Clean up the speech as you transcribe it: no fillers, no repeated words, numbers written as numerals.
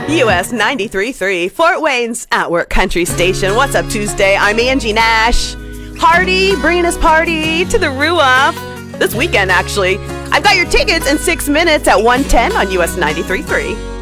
US 93.3, Fort Wayne's at Work Country Station. What's up, Tuesday? I'm Angie Nash. Hardy bringing us party to the Roo-Off this weekend, actually. I've got your tickets in 6 minutes at 1:10 on US 93.3.